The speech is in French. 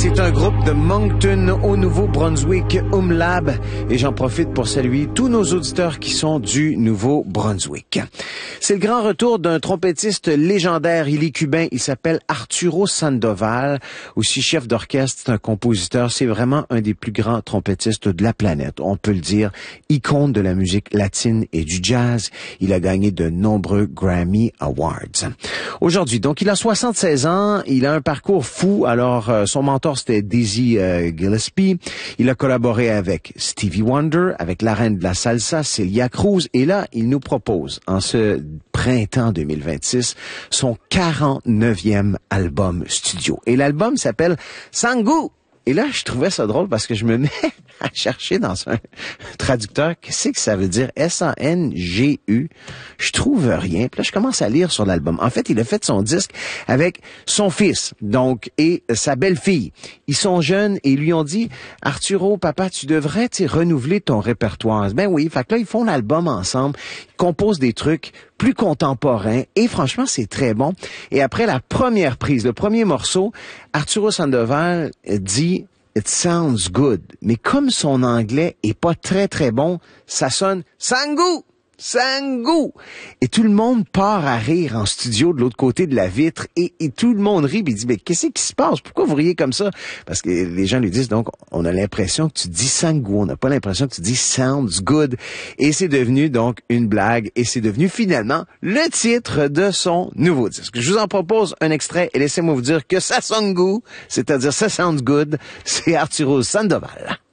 C'est un groupe de Moncton au Nouveau-Brunswick, Umlab, et j'en profite pour saluer tous nos auditeurs qui sont du Nouveau-Brunswick. C'est le grand retour d'un trompettiste légendaire, il est cubain, il s'appelle Arturo Sandoval, aussi chef d'orchestre, c'est un compositeur, c'est vraiment un des plus grands trompettistes de la planète, on peut le dire, icône de la musique latine et du jazz, il a gagné de nombreux Grammy Awards. Aujourd'hui, donc il a 76 ans, il a un parcours fou, alors son mentor c'était Dizzy Gillespie. Il a collaboré avec Stevie Wonder, avec la reine de la salsa, Celia Cruz. Et là, il nous propose, en ce printemps 2026, son 49e album studio. Et l'album s'appelle Sangu. Et là, je trouvais ça drôle parce que je me mets à chercher dans un traducteur qu'est-ce que ça veut dire S-A-N-G-U. Je trouve rien. Puis là, je commence à lire sur l'album. En fait, il a fait son disque avec son fils, donc, et sa belle-fille. Ils sont jeunes et ils lui ont dit, Arturo, papa, tu devrais, renouveler ton répertoire. Ben oui. Fait que là, ils font l'album ensemble. Ils composent des trucs plus contemporains et franchement, c'est très bon. Et après la première prise, le premier morceau, Arturo Sandoval dit « It sounds good ». Mais comme son anglais est pas très, très bon, ça sonne « Sangu ». Sangu! Et tout le monde part à rire en studio de l'autre côté de la vitre et tout le monde rit et dit, mais qu'est-ce qui se passe? Pourquoi vous riez comme ça? Parce que les gens lui disent, donc, on a l'impression que tu dis Sangu, on n'a pas l'impression que tu dis sounds good. Et c'est devenu donc une blague et c'est devenu finalement le titre de son nouveau disque. Je vous en propose un extrait et laissez-moi vous dire que ça sonne goût, c'est-à-dire ça sounds good, c'est Arturo Sandoval.